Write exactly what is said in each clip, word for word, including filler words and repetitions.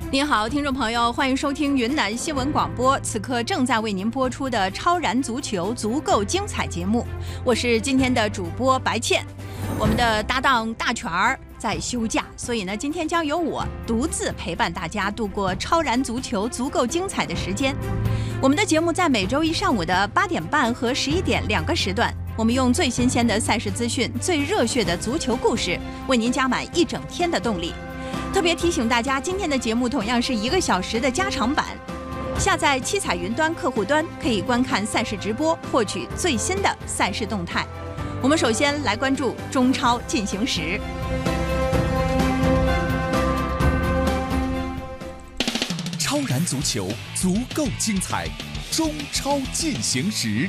您好，听众朋友，欢迎收听云南新闻广播。此刻正在为您播出的《超燃足球足够精彩》节目，我是今天的主播白倩。我们的搭档大全儿在休假，所以呢，今天将由我独自陪伴大家度过超燃足球足够精彩的时间。我们的节目在每周一上午的八点半和十一点两个时段，我们用最新鲜的赛事资讯、最热血的足球故事，为您加满一整天的动力。特别提醒大家，今天的节目同样是一个小时的加长版。下载七彩云端客户端，可以观看赛事直播，获取最新的赛事动态。我们首先来关注中超进行时。 超燃足球足够精彩，中超进行时。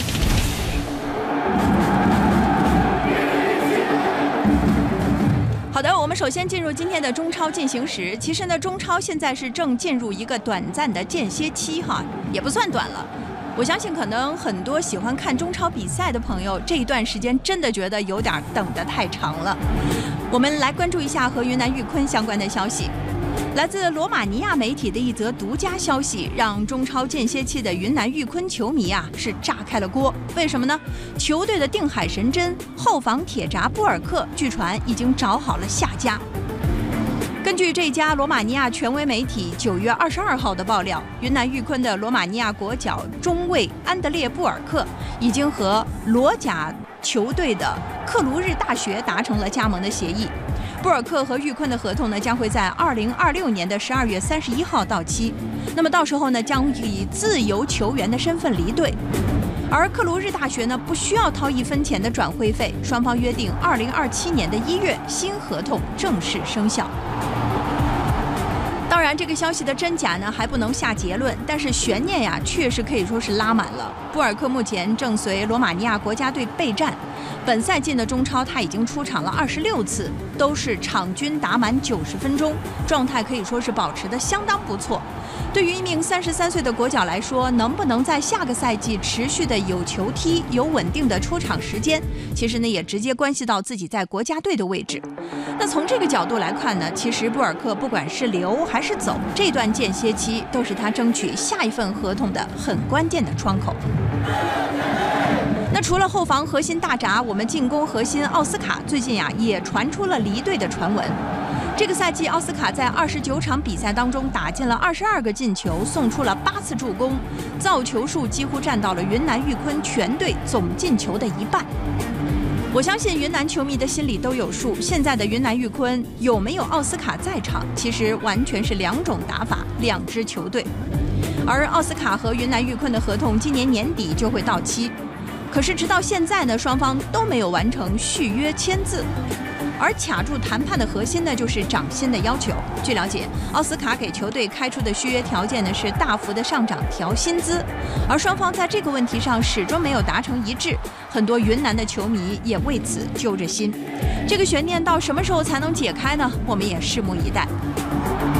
好的，我们首先进入今天的中超进行时。其实呢，中超现在是正进入一个短暂的间歇期哈，也不算短了。我相信可能很多喜欢看中超比赛的朋友，这一段时间真的觉得有点等得太长了。我们来关注一下和云南玉坤相关的消息。来自罗马尼亚媒体的一则独家消息，让中超间歇期的云南玉坤球迷啊是炸开了锅。为什么呢？球队的定海神针后防铁闸布尔克，据传已经找好了下家。根据这家罗马尼亚权威媒体九月二十二号的爆料，云南玉坤的罗马尼亚国脚中卫安德烈布尔克已经和罗甲球队的克卢日大学达成了加盟的协议。布尔克和玉坤的合同呢，将会在二零二六年的十二月三十一号到期。那么到时候呢，将以自由球员的身份离队。而克卢日大学呢，不需要掏一分钱的转会费。双方约定二零二七年的一月，新合同正式生效。当然，这个消息的真假呢还不能下结论，但是悬念呀，确实可以说是拉满了。布尔克目前正随罗马尼亚国家队备战，本赛季的中超他已经出场了二十六次，都是场均打满九十分钟，状态可以说是保持得相当不错。对于一名三十三岁的国脚来说，能不能在下个赛季持续的有球踢、有稳定的出场时间，其实呢也直接关系到自己在国家队的位置。那从这个角度来看呢，其实布尔克不管是留还是走，这段间歇期都是他争取下一份合同的很关键的窗口。那除了后防核心大闸，我们进攻核心奥斯卡最近呀也传出了离队的传闻。这个赛季，奥斯卡在二十九场比赛当中打进了二十二个进球，送出了八次助攻，造球数几乎占到了云南玉坤全队总进球的一半。我相信云南球迷的心里都有数，现在的云南玉坤有没有奥斯卡在场，其实完全是两种打法，两支球队。而奥斯卡和云南玉坤的合同今年年底就会到期，可是直到现在呢，双方都没有完成续约签字。而卡住谈判的核心呢，就是涨薪的要求。据了解，奥斯卡给球队开出的续约条件呢是大幅的上涨调薪资，而双方在这个问题上始终没有达成一致，很多云南的球迷也为此揪着心。这个悬念到什么时候才能解开呢？我们也拭目以待。